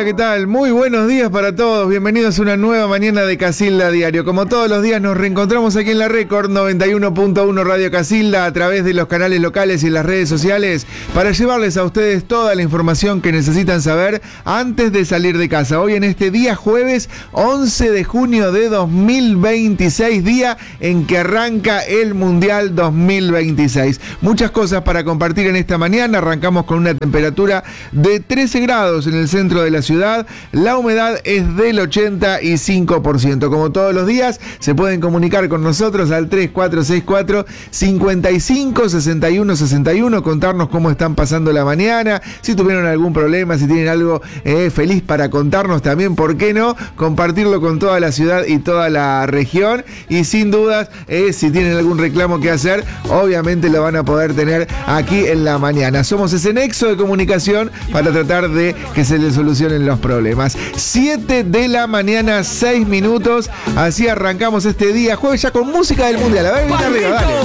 Hola, ¿qué tal? Muy buenos días para todos. Bienvenidos a una nueva mañana de Casilda Diario. Como todos los días nos reencontramos aquí en la Record 91.1 Radio Casilda a través de los canales locales y las redes sociales para llevarles a ustedes toda la información que necesitan saber antes de salir de casa. Hoy en este día jueves 11 de junio de 2026, día en que arranca el Mundial 2026. Muchas cosas para compartir en esta mañana. Arrancamos con una temperatura de 13 grados en el centro de la ciudad. La humedad es del 85%. Como todos los días, se pueden comunicar con nosotros al 3464 55 61 61, contarnos cómo están pasando la mañana, si tuvieron algún problema, si tienen algo feliz para contarnos también, ¿por qué no? Compartirlo con toda la ciudad y toda la región. Y sin dudas, si tienen algún reclamo que hacer, obviamente lo van a poder tener aquí en la mañana. Somos ese nexo de comunicación para tratar de que se les solucionen los problemas. 7 de la mañana, 6 minutos. Así arrancamos este día jueves ya con música del Mundial. A ver, viene arriba, dale.